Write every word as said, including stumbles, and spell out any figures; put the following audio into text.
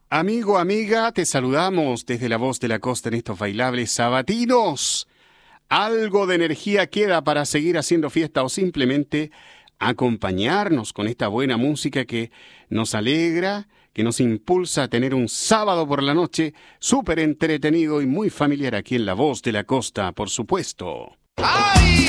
Amigo, amiga, te saludamos desde la voz de la costa en estos bailables sabatinos. Algo de energía queda para seguir haciendo fiesta o simplemente acompañarnos con esta buena música que nos alegra, que nos impulsa a tener un sábado por la noche súper entretenido y muy familiar aquí en La Voz de la Costa, por supuesto. ¡Ay!